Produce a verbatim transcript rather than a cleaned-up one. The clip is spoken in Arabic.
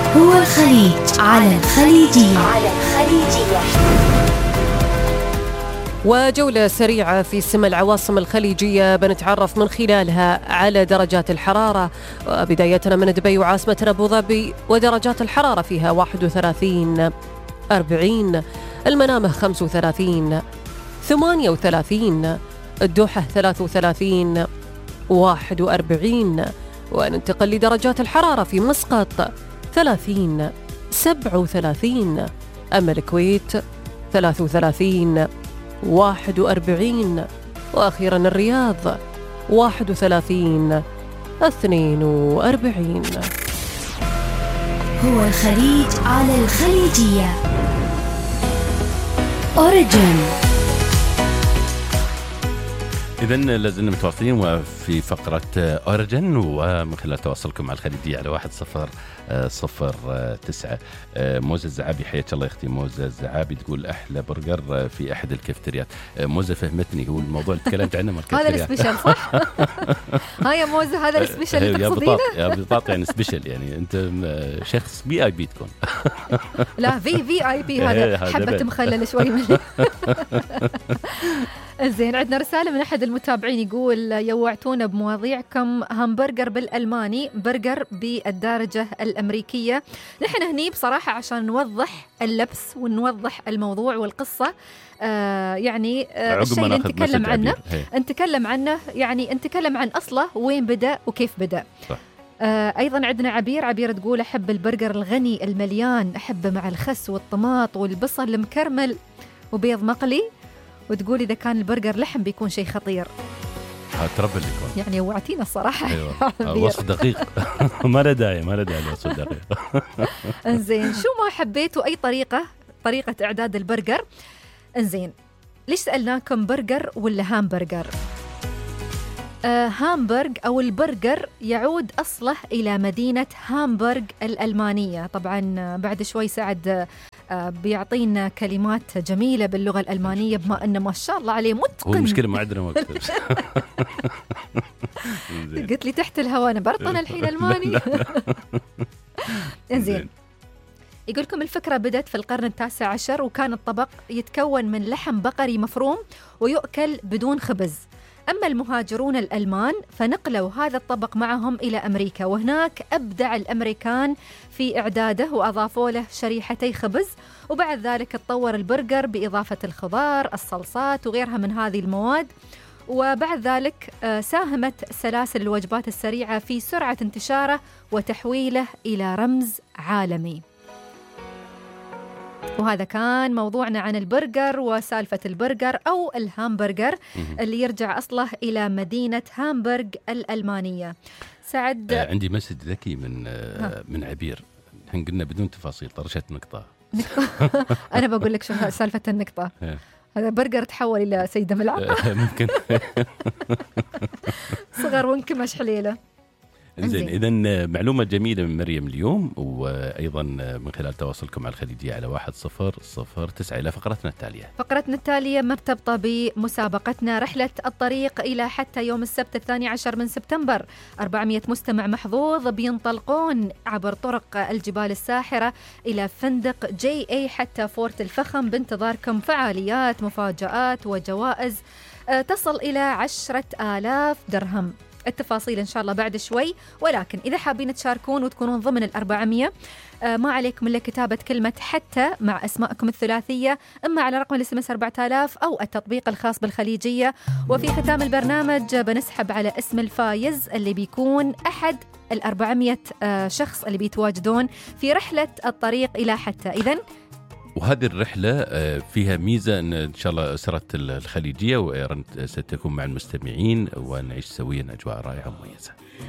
هو الخليج على الخليجية. على الخليجية. وجولة سريعة في سما العواصم الخليجية بنتعرف من خلالها على درجات الحرارة، بدايتنا من دبي وعاصمتنا أبو ظبي، ودرجات الحرارة فيها واحد وثلاثين أربعين، المنامة خمسة وثلاثين ثمانية وثلاثين، الدوحة ثلاثة وثلاثين واحد وأربعين، وننتقل لدرجات الحرارة في مسقط ثلاثين سبعة وثلاثين، أما الكويت ثلاثة وثلاثين واحد وأربعين، وأخيرا الرياض واحد وثلاثين اثنين وأربعين. هو الخليج على الخليجية. أوريجين. إذن لازلنا متواصلين وفي فقرة أوريجين، ومن خلال تواصلكم مع الخليجية على واحد صفر صفر تسعة. موزة الزعابي، حياك الله يا أختي موزة الزعابي، تقول أحلى برجر في أحد الكافتريات. موزة فهمتني، هو الموضوع اللي تكلمت عنه هذا السبيشال صح؟ هاي يا موزة هذا السبيشال اللي تقصدينه؟ يا بطاط يعني سبيشال، يعني أنت شخص بي آي بي تكون. لا في في آي بي، هذا حبة مخلل شوي منه. زين، عندنا رسالة من أحد المتابعين يقول يوعتونا بمواضيعكم. همبرجر بالألماني، برجر بالدارجة الأمريكية. نحن هني بصراحة عشان نوضح اللبس ونوضح الموضوع والقصة، آه يعني آه الشيء اللي نتكلم عنه نتكلم عنه يعني نتكلم عن أصله وين بدأ وكيف بدأ. صح. آه أيضا عندنا عبير عبير تقول أحب البرجر الغني المليان، أحبه مع الخس والطماط والبصل المكرمل وبيض مقلي، وتقول إذا كان البرجر لحم بيكون شيء خطير. هتربل يكون يعني وعتينا الصراحة. أيوة. وصف دقيق. ما له داعي ما له داعي الوصف دقيق. انزين، شو ما حبيتوا أي طريقة طريقة إعداد البرجر. انزين، ليش سألناكم برجر ولا هامبرجر؟ آه هامبرغ أو البرجر يعود أصله إلى مدينة هامبورغ الألمانية. طبعا بعد شوي سعد آه بيعطينا كلمات جميلة باللغة الألمانية، بما أنه ما شاء الله عليه متقن. هو المشكلة ما عندنا وقت. قلت لي تحت الهواء أنا برطن الحين ألماني. إنزين، يقولكم الفكرة بدأت في القرن التاسع عشر، وكان الطبق يتكون من لحم بقري مفروم ويؤكل بدون خبز. أما المهاجرون الألمان فنقلوا هذا الطبق معهم إلى أمريكا، وهناك أبدع الأمريكان في إعداده وأضافوا له شريحتي خبز، وبعد ذلك تطور البرجر بإضافة الخضار الصلصات وغيرها من هذه المواد. وبعد ذلك ساهمت سلاسل الوجبات السريعة في سرعة انتشاره وتحويله إلى رمز عالمي. وهذا كان موضوعنا عن البرجر وسالفة البرجر أو الهامبرجر اللي يرجع أصله إلى مدينة هامبورغ الألمانية. سعد، آه عندي مسج ذكي من آه من عبير، احنا قلنا بدون تفاصيل، طرشت نقطة. أنا بقول لك شو سالفة النقطة. هذا برجر تحول إلى سيدة ملعقة. ممكن. صغر وانكمش حليلة. إنزين، إذن معلومة جميلة من مريم اليوم، وأيضا من خلال تواصلكم مع الخليجية على واحد صفر صفر تسعة. إلى فقرتنا التالية. فقرتنا التالية مرتبطة بمسابقتنا رحلة الطريق إلى حتى يوم السبت الثاني عشر من سبتمبر. أربعمائة مستمع محظوظ بينطلقون عبر طرق الجبال الساحرة إلى فندق جي اي حتى فورت الفخم، بانتظاركم فعاليات مفاجآت وجوائز تصل إلى عشرة آلاف درهم. التفاصيل إن شاء الله بعد شوي، ولكن إذا حابين تشاركون وتكونون ضمن الأربعمية آه ما عليكم إلا كتابة كلمة حتى مع أسماءكم الثلاثية، إما على رقم الاس ام اس أربعة آلاف أو التطبيق الخاص بالخليجية. وفي ختام البرنامج بنسحب على اسم الفايز اللي بيكون أحد الأربعمية آه شخص اللي بيتواجدون في رحلة الطريق إلى حتى. إذن وهذه الرحلة فيها ميزة أن إن شاء الله أسرة الخليجية ستكون مع المستمعين ونعيش سويا أجواء رائعة مميزة.